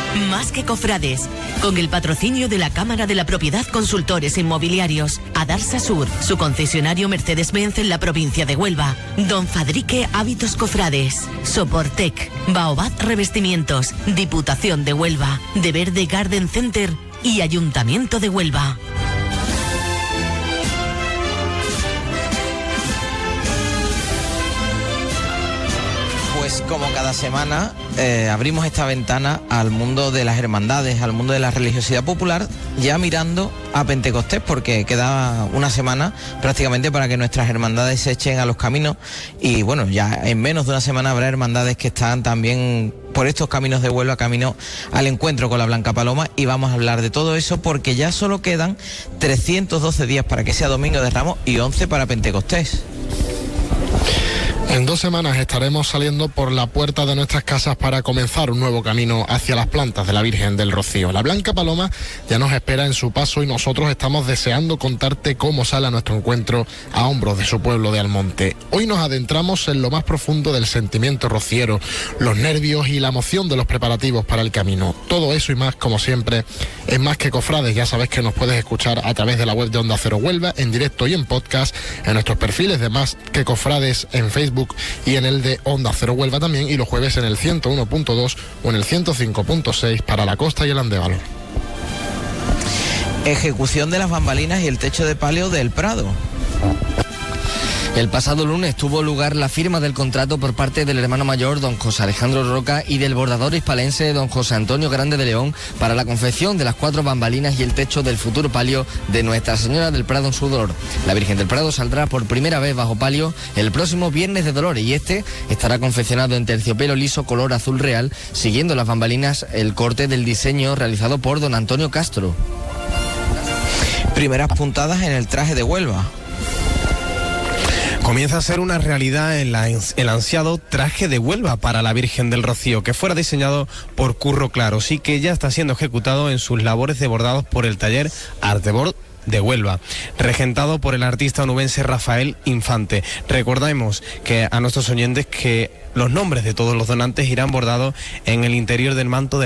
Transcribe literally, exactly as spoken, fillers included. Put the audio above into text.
Más que Cofrades, con el patrocinio de la Cámara de la Propiedad Consultores Inmobiliarios, Adarsa Sur, su concesionario Mercedes-Benz en la provincia de Huelva, Don Fadrique Hábitos Cofrades, Soportec, Baobab Revestimientos, Diputación de Huelva, De Verde Garden Center y Ayuntamiento de Huelva. Pues como cada semana eh, abrimos esta ventana al mundo de las hermandades, al mundo de la religiosidad popular, ya mirando a Pentecostés, porque queda una semana prácticamente para que nuestras hermandades se echen a los caminos y bueno, ya en menos de una semana habrá hermandades que están también por estos caminos de Huelva, camino al encuentro con la Blanca Paloma, y vamos a hablar de todo eso porque ya solo quedan trescientos doce días para que sea Domingo de Ramos y once para Pentecostés. En dos semanas estaremos saliendo por la puerta de nuestras casas para comenzar un nuevo camino hacia las plantas de la Virgen del Rocío. La Blanca Paloma ya nos espera en su paso y nosotros estamos deseando contarte cómo sale a nuestro encuentro a hombros de su pueblo de Almonte. Hoy nos adentramos en lo más profundo del sentimiento rociero, los nervios y la emoción de los preparativos para el camino. Todo eso y más, como siempre, es Más que Cofrades. Ya sabes que nos puedes escuchar a través de la web de Onda Cero Huelva, en directo y en podcast, en nuestros perfiles de Más que Cofrades en Facebook y en el de Onda Cero Huelva también, y los jueves en el ciento uno punto dos o en el ciento cinco punto seis para la costa y el Andévalo. Ejecución de las bambalinas y el techo de palio del Prado. El pasado lunes tuvo lugar la firma del contrato por parte del hermano mayor don José Alejandro Roca y del bordador hispalense don José Antonio Grande de León para la confección de las cuatro bambalinas y el techo del futuro palio de Nuestra Señora del Prado en su dolor. La Virgen del Prado saldrá por primera vez bajo palio el próximo Viernes de Dolores y este estará confeccionado en terciopelo liso color azul real, siguiendo las bambalinas el corte del diseño realizado por don Antonio Castro. Primeras puntadas en el traje de Huelva. Comienza a ser una realidad en la, el ansiado traje de Huelva para la Virgen del Rocío, que fuera diseñado por Curro Claro, sí que ya está siendo ejecutado en sus labores de bordados por el taller Artebord de Huelva, regentado por el artista onubense Rafael Infante. Recordemos que a nuestros oyentes que los nombres de todos los donantes irán bordados en el interior del manto de